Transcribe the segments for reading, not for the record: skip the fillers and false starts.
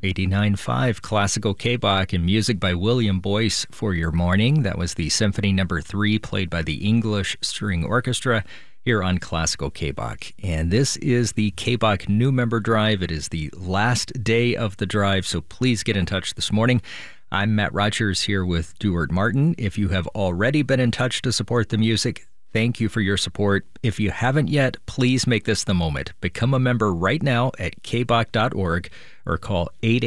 89.5 Classical K-Bach and music by William Boyce for your morning. That was the Symphony No. 3 played by the English String Orchestra here on Classical K-Bach. And this is the K-Bach New Member Drive. It is the last day of the drive, so please get in touch this morning. I'm Matt Rogers here with Duart Martin. If you have already been in touch to support the music, thank you for your support. If you haven't yet, please make this the moment. Become a member right now at kbach.org or call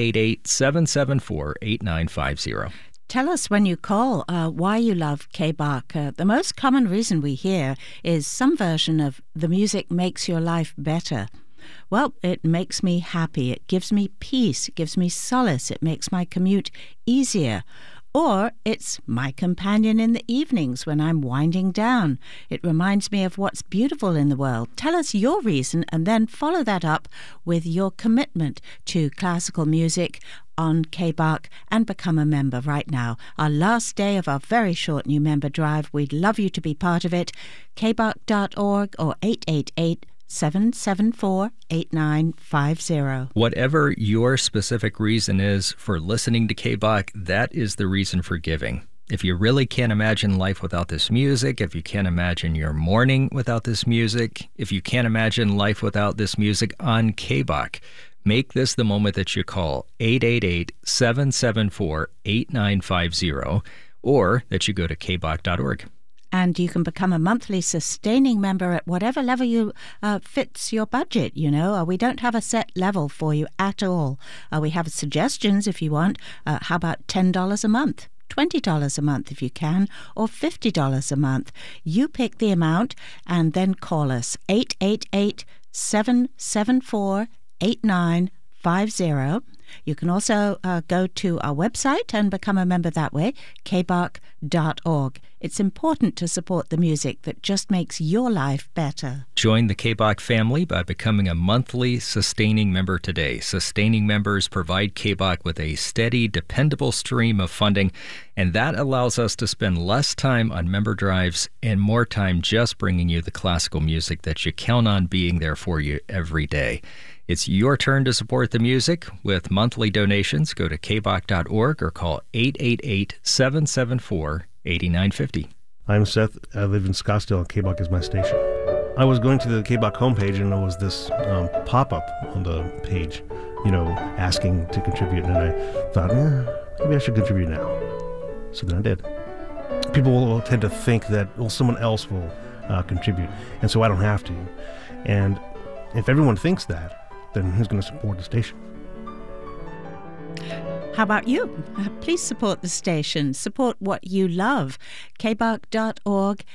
888-774-8950. Tell us when you call why you love K-Bach. The most common reason we hear is some version of the music makes your life better. Well, it makes me happy. It gives me peace. It gives me solace. It makes my commute easier. Or it's my companion in the evenings when I'm winding down. It reminds me of what's beautiful in the world. Tell us your reason and then follow that up with your commitment to classical music on K-Bach and become a member right now. Our last day of our very short new member drive. We'd love you to be part of it. kbach.org or 888-774-8950. Whatever your specific reason is for listening to K-Bach, that is the reason for giving. If you really can't imagine life without this music, if you can't imagine your morning without this music, if you can't imagine life without this music on K-Bach, make this the moment that you call 888-774-8950 or that you go to kbach.org. And you can become a monthly sustaining member at whatever level you fits your budget, you know. We don't have a set level for you at all. We have suggestions if you want. How about $10 a month? $20 a month if you can, or $50 a month. You pick the amount and then call us 888-774-8950. You can also go to our website and become a member that way, kbach.org. It's important to support the music that just makes your life better. Join the K-Bach family by becoming a monthly sustaining member today. Sustaining members provide K-Bach with a steady, dependable stream of funding, and that allows us to spend less time on member drives and more time just bringing you the classical music that you count on being there for you every day. It's your turn to support the music with monthly donations. Go to kbach.org or call 888-774-8950. I'm Seth. I live in Scottsdale, and K-Bach is my station. I was going to the K-Bach homepage, and there was this pop-up on the page, asking to contribute. And I thought, maybe I should contribute now. So then I did. People will tend to think that, someone else will contribute, and so I don't have to. And if everyone thinks that, then who's going to support the station? How about you? Please support the station. Support what you love. kbach.org,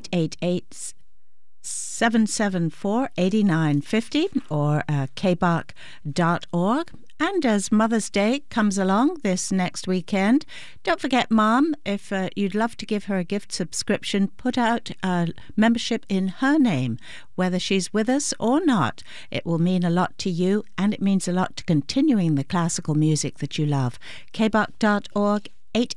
888-774-8950 or kbach.org. And as Mother's Day comes along this next weekend, don't forget Mom, if you'd love to give her a gift subscription, put out a membership in her name, whether she's with us or not. It will mean a lot to you, and it means a lot to continuing the classical music that you love. kbach.org,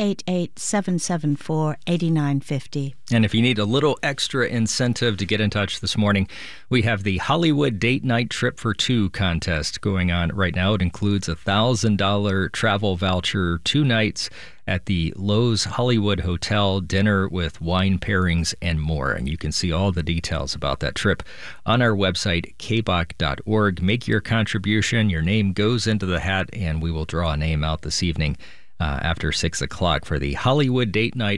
888-774-8950. And if you need a little extra incentive to get in touch this morning, we have the Hollywood Date Night Trip for Two contest going on right now. It includes a $1,000 travel voucher, 2 nights at the Lowe's Hollywood Hotel, dinner with wine pairings and more. And you can see all the details about that trip on our website, kbach.org. Make your contribution. Your name goes into the hat, and we will draw a name out this evening after 6 o'clock for the Hollywood Date Night